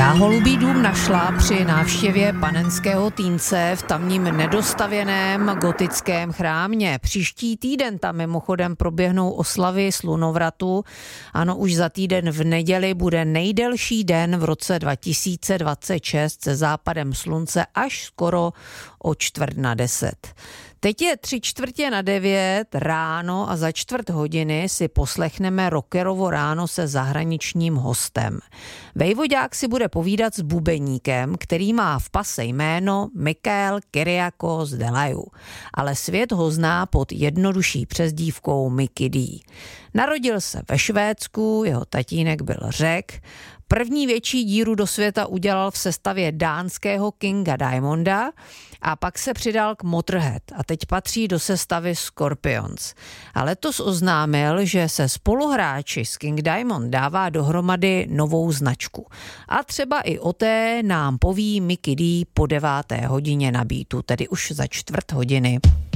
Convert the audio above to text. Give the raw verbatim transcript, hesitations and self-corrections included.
Já Holubý dům našla při návštěvě panenského Týnce v tamním nedostavěném gotickém chrámě. Příští týden tam mimochodem proběhnou oslavy slunovratu. Ano, už za týden v neděli bude nejdelší den v roce dva tisíce dvacet šest se západem slunce až skoro o čtvrt na deset. Teď je tři čtvrtě na devět ráno a za čtvrt hodiny si poslechneme rockerovo ráno se zahraničním hostem. Vejvodák si bude povídat s bubeníkem, který má v pase jméno Mikael Kyriakos Delajou, ale svět ho zná pod jednodušší přezdívkou Mickey D. Narodil se ve Švédsku, jeho tatínek byl Řek. První větší díru do světa udělal v sestavě dánského Kinga Diamonda a pak se přidal k Motorhead a teď patří do sestavy Scorpions. A letos oznámil, že se spoluhráči z King Diamond dává dohromady novou značku. A třeba i o té nám poví Mickey D po deváté hodině na Beatu, tedy už za čtvrt hodiny.